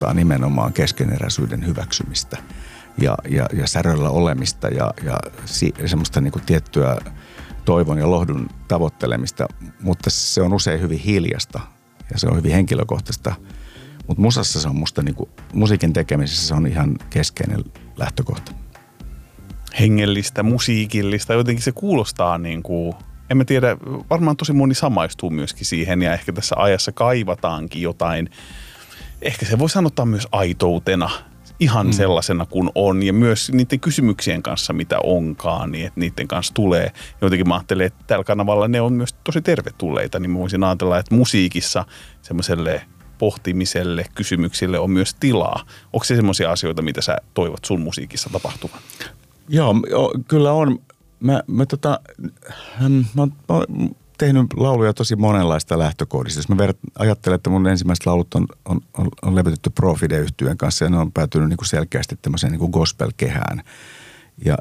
tarkoittaa nimenomaan keskeneräisyyden hyväksymistä ja säröllä olemista ja semmoista niin kuin tiettyä toivon ja lohdun tavoittelemista, mutta se on usein hyvin hiljasta ja se on hyvin henkilökohtaista. Mutta musassa se on musta niin kuin, musiikin tekemisessä se on ihan keskeinen lähtökohta. Hengellistä, musiikillista, jotenkin se kuulostaa niin kuin, en mä tiedä, varmaan tosi moni samaistuu myöskin siihen ja ehkä tässä ajassa kaivataankin jotain, ehkä se voi sanottaa myös aitoutena, ihan sellaisena kuin on ja myös niiden kysymyksien kanssa, mitä onkaan, niin että niiden kanssa tulee. Jotenkin mä ajattelen, että tällä kanavalla ne on myös tosi tervetulleita, niin mä voisin ajatella, että musiikissa semmoiselle pohtimiselle, kysymyksille on myös tilaa. Onko se semmoisia asioita, mitä sä toivot sun musiikissa tapahtuvan? Joo, kyllä on. Mä oon tehnyt lauluja tosi monenlaista lähtökohdista. Jos mä ajattelen, että mun ensimmäiset laulut on levytetty Profide-yhtyeen kanssa ja ne on päätynyt niin kuin selkeästi tämmöiseen niin kuin gospel-kehään. Ja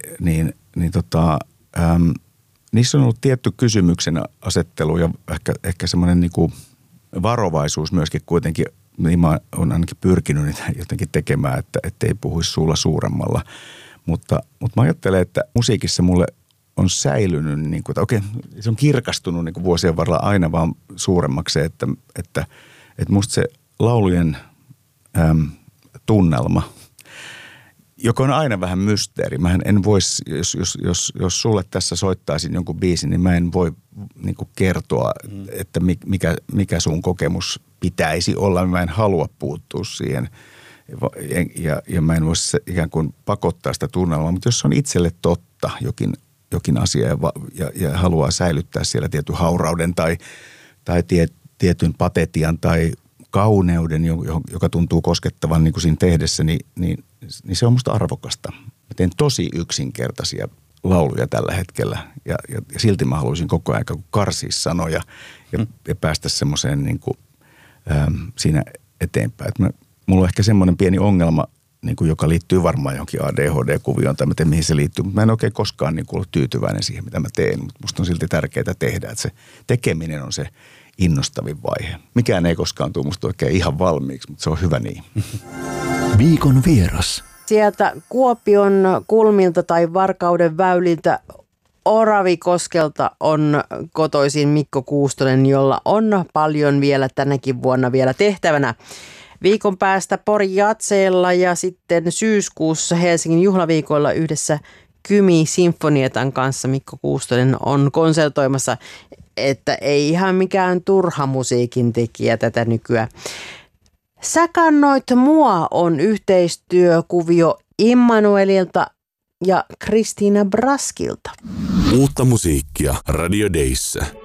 niissä on ollut tietty kysymyksen asettelu ja ehkä semmoinen niin kuin varovaisuus myöskin kuitenkin. Niin mä oon ainakin pyrkinyt niitä jotenkin tekemään, että ei puhuisi suulla suuremmalla. Mutta mä ajattelen, että musiikissa mulle on säilynyt, niin kuin, että se on kirkastunut niin kuin vuosien varrella aina vaan suuremmaksi, että musta se laulujen tunnelma, joka on aina vähän mysteeri. Mä en voisi, jos sulle tässä soittaisin jonkun biisin, niin mä en voi niin kuin kertoa, että mikä sun kokemus pitäisi olla. Mä en halua puuttua siihen. Ja mä en voi ikään kuin pakottaa sitä tunnelmaa, mutta jos se on itselle totta jokin asia ja haluaa säilyttää siellä tietyn haurauden tai tietyn patetian tai kauneuden, joka tuntuu koskettavan niin kuin siinä tehdessä, niin se on musta arvokasta. Mä teen tosi yksinkertaisia lauluja tällä hetkellä ja silti mä haluaisin koko ajan karsia sanoja ja päästä semmoiseen niin kuin, siinä eteenpäin. Että mulla on ehkä semmoinen pieni ongelma, niin kuin, joka liittyy varmaan johonkin ADHD-kuvioon tai mä tiedän, mihin se liittyy. Mutta mä en oikein koskaan niin kuin, ollut tyytyväinen siihen, mitä mä teen. Mutta musta on silti tärkeää tehdä, että se tekeminen on se innostavin vaihe. Mikään ei koskaan tule musta oikein ihan valmiiksi, mutta se on hyvä niin. Viikon vieras. Sieltä Kuopion kulmilta tai Varkauden väyliltä Oravikoskelta on kotoisin Mikko Kuustonen, jolla on paljon vielä tänäkin vuonna vielä tehtävänä. Viikon päästä Pori Jatseella ja sitten syyskuussa Helsingin juhlaviikoilla yhdessä Kymi Sinfonietan kanssa Mikko Kuustonen on konsertoimassa, että ei ihan mikään turha musiikin tekijä tätä nykyään. Sä kannoit mua on yhteistyökuvio Immanuelilta ja Kristiina Braskilta. Uutta musiikkia Radio Dayssä.